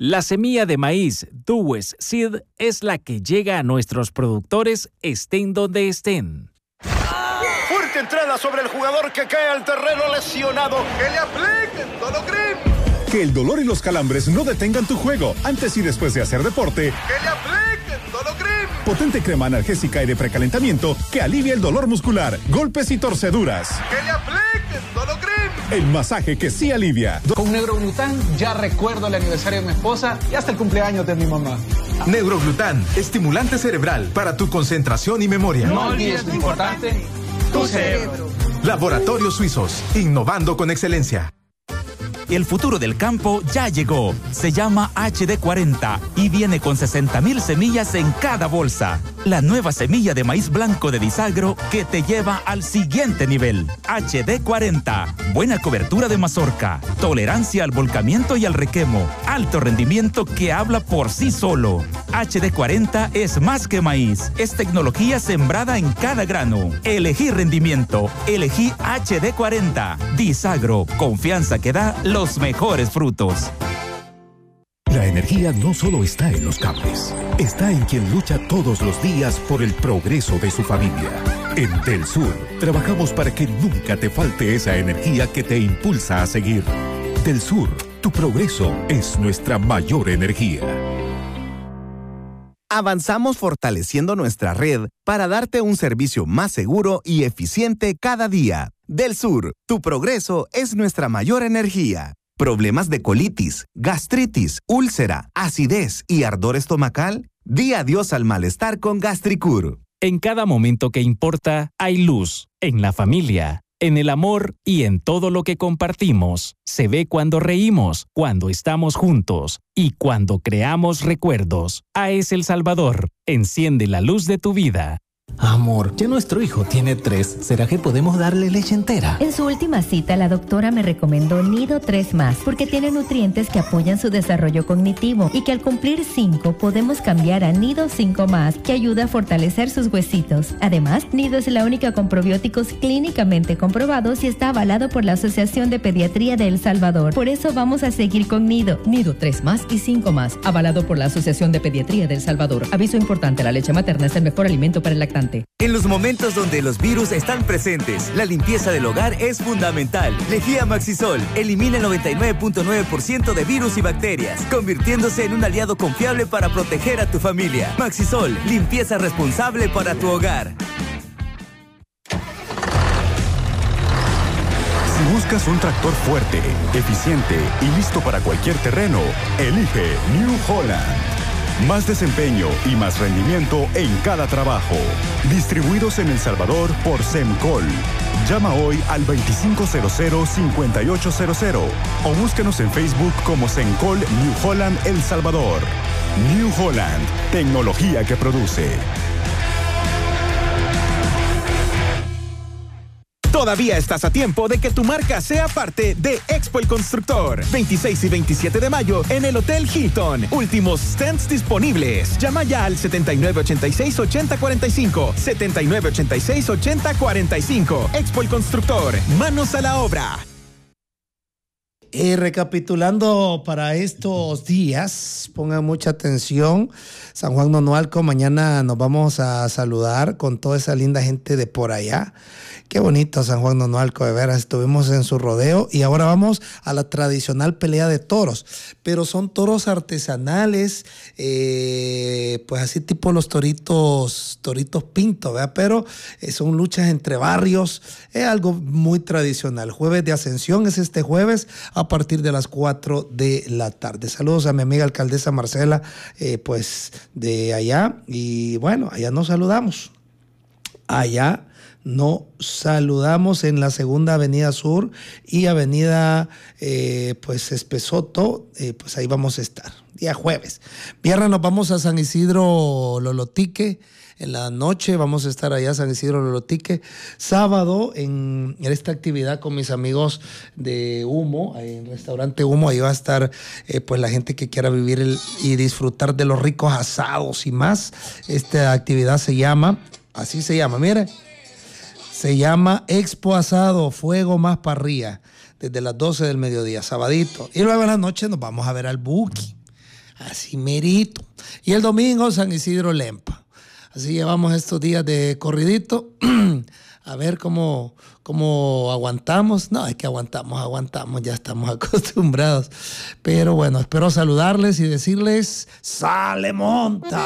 La semilla de maíz Dues Seed es la que llega a nuestros productores estén donde estén. Fuerte entrada sobre el jugador que cae al terreno lesionado. ¡Que le apliquen Dologrim! Que el dolor y los calambres no detengan tu juego antes y después de hacer deporte. ¡Que le apliquen Dologrim! Potente crema analgésica y de precalentamiento que alivia el dolor muscular, golpes y torceduras. ¡Que le apliquen Dologrim! El masaje que sí alivia. Con Neuroglután ya recuerdo el aniversario de mi esposa y hasta el cumpleaños de mi mamá. Neuroglután, estimulante cerebral para tu concentración y memoria. No olvides lo importante, tu cerebro. Laboratorios Suizos, innovando con excelencia. El futuro del campo ya llegó. Se llama HD40 y viene con 60,000 semillas en cada bolsa. La nueva semilla de maíz blanco de Disagro que te lleva al siguiente nivel. HD40. Buena cobertura de mazorca, tolerancia al volcamiento y al requemo, alto rendimiento que habla por sí solo. HD40 es más que maíz, es tecnología sembrada en cada grano. Elegí rendimiento, elegí HD40. Disagro, confianza que da los mejores frutos. La energía no solo está en los cables, está en quien lucha todos los días por el progreso de su familia. En Del Sur, trabajamos para que nunca te falte esa energía que te impulsa a seguir. Del Sur, tu progreso es nuestra mayor energía. Avanzamos fortaleciendo nuestra red para darte un servicio más seguro y eficiente cada día. Del Sur, tu progreso es nuestra mayor energía. ¿Problemas de colitis, gastritis, úlcera, acidez y ardor estomacal? Di adiós al malestar con Gastricur. En cada momento que importa, hay luz. En la familia, en el amor y en todo lo que compartimos. Se ve cuando reímos, cuando estamos juntos y cuando creamos recuerdos. AES El Salvador, enciende la luz de tu vida. Amor, ya nuestro hijo tiene 3. ¿Será que podemos darle leche entera? En su última cita, la doctora me recomendó Nido 3+, porque tiene nutrientes que apoyan su desarrollo cognitivo y que al cumplir 5 podemos cambiar a Nido 5+, que ayuda a fortalecer sus huesitos. Además, Nido es la única con probióticos clínicamente comprobados y está avalado por la Asociación de Pediatría de El Salvador. Por eso vamos a seguir con Nido. Nido 3+ y 5+, avalado por la Asociación de Pediatría de El Salvador. Aviso importante, la leche materna es el mejor alimento para el lactante. En los momentos donde los virus están presentes, la limpieza del hogar es fundamental. Lejía Maxisol elimina el 99.9% de virus y bacterias, convirtiéndose en un aliado confiable para proteger a tu familia. Maxisol, limpieza responsable para tu hogar. Si buscas un tractor fuerte, eficiente y listo para cualquier terreno, elige New Holland. Más desempeño y más rendimiento en cada trabajo. Distribuidos en El Salvador por Semcol. Llama hoy al 2500-5800 o búsquenos en Facebook como Semcol New Holland El Salvador. New Holland, tecnología que produce. Todavía estás a tiempo de que tu marca sea parte de Expo El Constructor. 26 y 27 de mayo en el Hotel Hilton. Últimos stands disponibles. Llama ya al 7986-8045. 7986-8045. Expo El Constructor. Manos a la obra. Recapitulando para estos días, pongan mucha atención. San Juan Nonualco, mañana nos vamos a saludar con toda esa linda gente de por allá. Qué bonito San Juan Nonualco, de veras, estuvimos en su rodeo y ahora vamos a la tradicional pelea de toros, pero son toros artesanales, pues así tipo los toritos pinto, ¿verdad? Pero son luchas entre barrios, es algo muy tradicional. Jueves de Ascensión es este jueves a partir de las 4 de la tarde. Saludos a mi amiga alcaldesa Marcela, pues de allá, y bueno, allá nos saludamos. Allá nos saludamos en la segunda avenida sur y avenida pues Espesoto, pues ahí vamos a estar, día jueves. Viernes nos vamos a San Isidro Lolotique, en la noche vamos a estar allá San Isidro Lolotique. Sábado en esta actividad con mis amigos de Humo, en restaurante Humo, ahí va a estar pues la gente que quiera vivir y disfrutar de los ricos asados y más. Esta actividad así se llama, mire. Se llama Expo Asado, Fuego más Parrilla, desde las 12 del mediodía, sabadito. Y luego en la noche nos vamos a ver al Buki. Así merito. Y el domingo San Isidro Lempa. Así llevamos estos días de corridito. A ver cómo aguantamos. No, es que aguantamos, ya estamos acostumbrados. Pero bueno, espero saludarles y decirles, ¡sale monta!